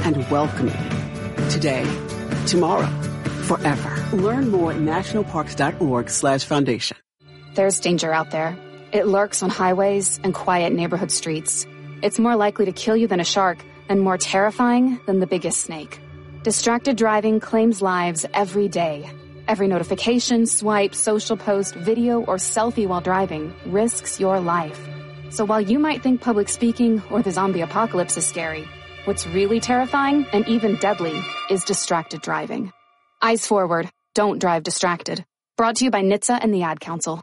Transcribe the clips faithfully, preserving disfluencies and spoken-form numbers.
and welcoming. Today, tomorrow, forever. Learn more at nationalparks.org slash foundation. There's danger out there. It lurks on highways and quiet neighborhood streets. It's more likely to kill you than a shark and more terrifying than the biggest snake. Distracted driving claims lives every day. Every notification, swipe, social post, video, or selfie while driving risks your life. So while you might think public speaking or the zombie apocalypse is scary, what's really terrifying and even deadly is distracted driving. Eyes forward. Don't drive distracted. Brought to you by N H T S A and the Ad Council.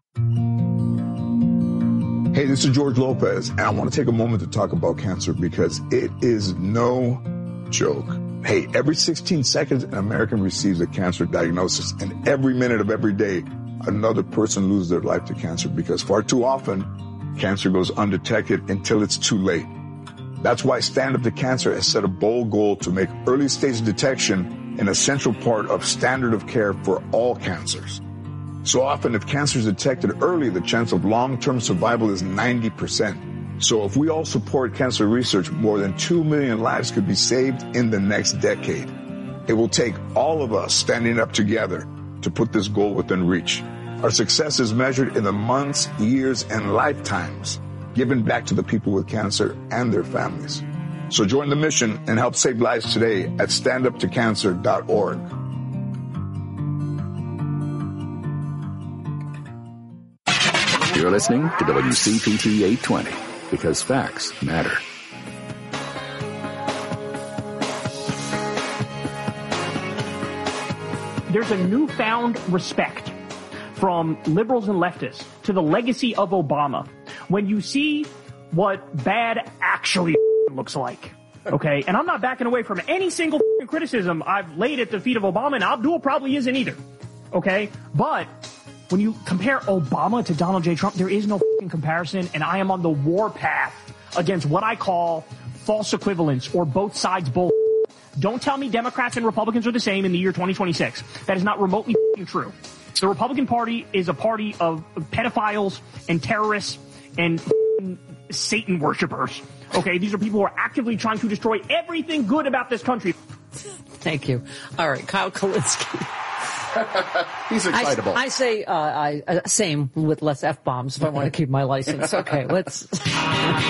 Hey, this is George Lopez, and I want to take a moment to talk about cancer because it is no joke. Hey, every sixteen seconds, an American receives a cancer diagnosis, and every minute of every day, another person loses their life to cancer because far too often, cancer goes undetected until it's too late. That's why Stand Up to Cancer has set a bold goal to make early stage detection an essential part of standard of care for all cancers. So often, if cancer is detected early, the chance of long-term survival is ninety percent. So if we all support cancer research, more than two million lives could be saved in the next decade. It will take all of us standing up together to put this goal within reach. Our success is measured in the months, years, and lifetimes given back to the people with cancer and their families. So join the mission and help save lives today at stand up to cancer dot org. You're listening to W C P T eight twenty, because facts matter. There's a newfound respect from liberals and leftists to the legacy of Obama when you see what bad actually looks like. Okay? And I'm not backing away from any single criticism I've laid at the feet of Obama, and Abdul probably isn't either. Okay? But when you compare Obama to Donald J. Trump, there is no comparison, and I am on the war path against what I call false equivalence or both sides bull. Don't tell me Democrats and Republicans are the same in the year twenty twenty-six. That is not remotely true. The Republican Party is a party of pedophiles and terrorists and Satan worshipers. Okay, these are people who are actively trying to destroy everything good about this country. Thank you. All right, Kyle Kulinski. He's excitable. I, I say uh, I, uh, same with less F-bombs if I want to keep my license. Okay, let's...